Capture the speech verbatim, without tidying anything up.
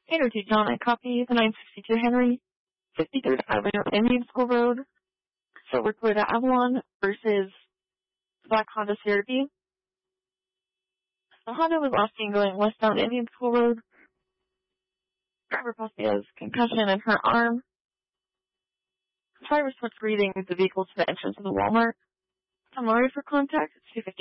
Taylor to John, I copy the nine sixty-two Henry, fifty-third Avenue, Indian School Road. So we're Toyota Avalon versus Black Honda C R V. The Honda was last seen going westbound Indian School Road. Driver possibly has concussion in her arm. Driver starts reading the vehicle to the entrance of the Walmart. I'm worried for contact. It's two fifty.